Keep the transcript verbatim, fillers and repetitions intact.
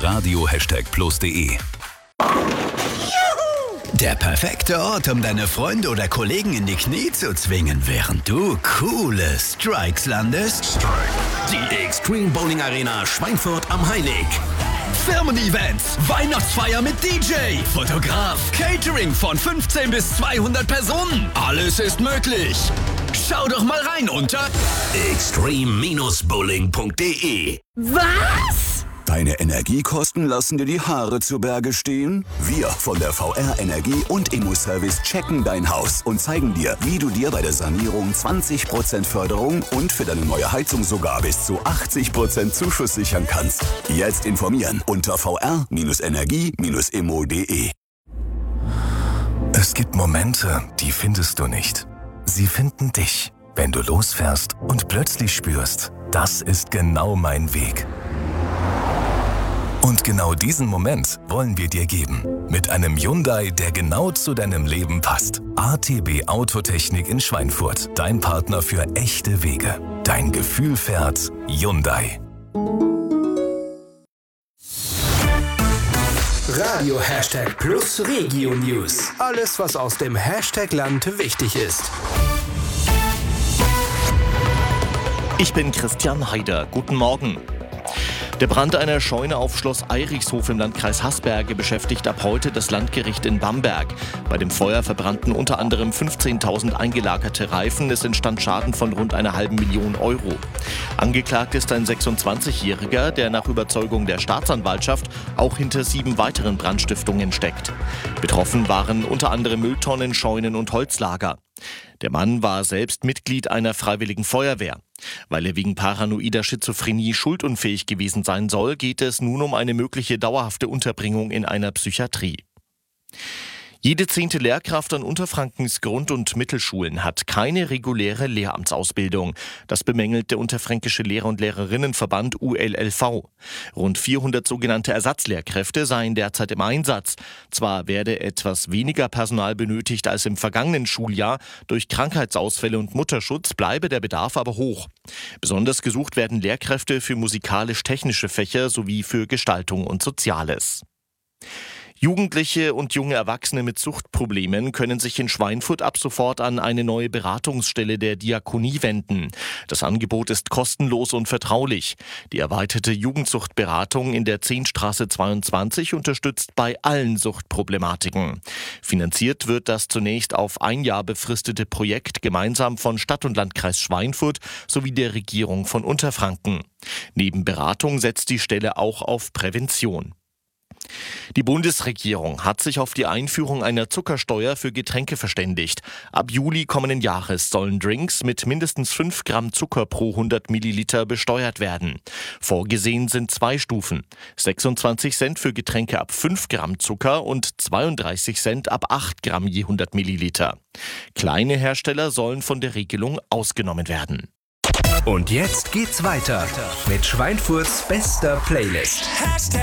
Radio Hashtag Plus punkt de. Der perfekte Ort, um deine Freunde oder Kollegen in die Knie zu zwingen, während du coole Strikes landest? Die Extreme Bowling Arena Schweinfurt am Heilig. Firmen-Events, Weihnachtsfeier mit D J, Fotograf, Catering von fünfzehn bis zweihundert Personen. Alles ist möglich. Schau doch mal rein unter extreme Bowling punkt de. Was? Deine Energiekosten lassen dir die Haare zu Berge stehen? Wir von der V R Energie und Immo-Service checken dein Haus und zeigen dir, wie du dir bei der Sanierung zwanzig Prozent Förderung und für deine neue Heizung sogar bis zu achtzig Prozent Zuschuss sichern kannst. Jetzt informieren unter v r energie immo punkt de. Es gibt Momente, die findest du nicht. Sie finden dich, wenn du losfährst und plötzlich spürst, das ist genau mein Weg. Und genau diesen Moment wollen wir dir geben. Mit einem Hyundai, der genau zu deinem Leben passt. A T B Autotechnik in Schweinfurt. Dein Partner für echte Wege. Dein Gefühl fährt Hyundai. Radio Hashtag Plus Regio News. Alles, was aus dem Hashtag Land wichtig ist. Ich bin Christian Haider. Guten Morgen. Der Brand einer Scheune auf Schloss Eirichshof im Landkreis Haßberge beschäftigt ab heute das Landgericht in Bamberg. Bei dem Feuer verbrannten unter anderem fünfzehntausend eingelagerte Reifen. Es entstand Schaden von rund einer halben Million Euro. Angeklagt ist ein sechsundzwanzigjähriger, der nach Überzeugung der Staatsanwaltschaft auch hinter sieben weiteren Brandstiftungen steckt. Betroffen waren unter anderem Mülltonnen, Scheunen und Holzlager. Der Mann war selbst Mitglied einer freiwilligen Feuerwehr. Weil er wegen paranoider Schizophrenie schuldunfähig gewesen sein soll, geht es nun um eine mögliche dauerhafte Unterbringung in einer Psychiatrie. Jede zehnte Lehrkraft an Unterfrankens Grund- und Mittelschulen hat keine reguläre Lehramtsausbildung. Das bemängelt der Unterfränkische Lehrer- und Lehrerinnenverband U L L V. Rund vierhundert sogenannte Ersatzlehrkräfte seien derzeit im Einsatz. Zwar werde etwas weniger Personal benötigt als im vergangenen Schuljahr, durch Krankheitsausfälle und Mutterschutz bleibe der Bedarf aber hoch. Besonders gesucht werden Lehrkräfte für musikalisch-technische Fächer sowie für Gestaltung und Soziales. Jugendliche und junge Erwachsene mit Suchtproblemen können sich in Schweinfurt ab sofort an eine neue Beratungsstelle der Diakonie wenden. Das Angebot ist kostenlos und vertraulich. Die erweiterte Jugendsuchtberatung in der Zehnstraße zweiundzwanzig unterstützt bei allen Suchtproblematiken. Finanziert wird das zunächst auf ein Jahr befristete Projekt gemeinsam von Stadt und Landkreis Schweinfurt sowie der Regierung von Unterfranken. Neben Beratung setzt die Stelle auch auf Prävention. Die Bundesregierung hat sich auf die Einführung einer Zuckersteuer für Getränke verständigt. Ab Juli kommenden Jahres sollen Drinks mit mindestens fünf Gramm Zucker pro hundert Milliliter besteuert werden. Vorgesehen sind zwei Stufen. sechsundzwanzig Cent für Getränke ab fünf Gramm Zucker und zweiunddreißig Cent ab acht Gramm je hundert Milliliter. Kleine Hersteller sollen von der Regelung ausgenommen werden. Und jetzt geht's weiter mit Schweinfurts bester Playlist.